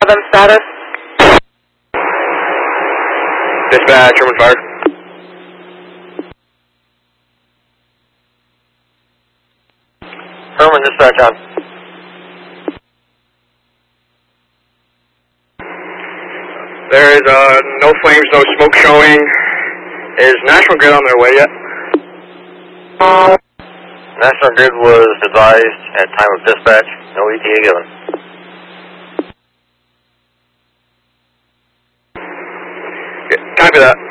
Them status. Dispatch, Herman Fire. Herman, dispatch on. There is no flames, no smoke showing. Is National Grid on their way yet? National Grid was advised at time of dispatch, no ETA given. Copy that.